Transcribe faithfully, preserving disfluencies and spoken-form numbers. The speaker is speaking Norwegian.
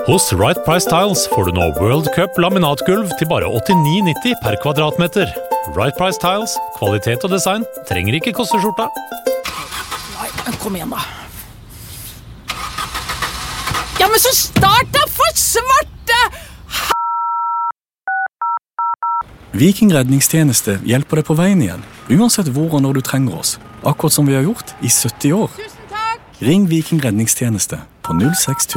Hos Right Price Tiles får du nå World Cup laminatgulv til bare åttini nitti per kvadratmeter. Right Price Tiles, kvalitet og design, trenger ikke koste skjorta. Nei, kom igjen da. Ja, men så start da for svarte! Viking redningstjeneste hjelper deg på veien igjen, uansett hvor og når du trenger oss. Akkurat som vi har gjort i sytti år. Tusen takk! Ring Viking redningstjeneste på null seks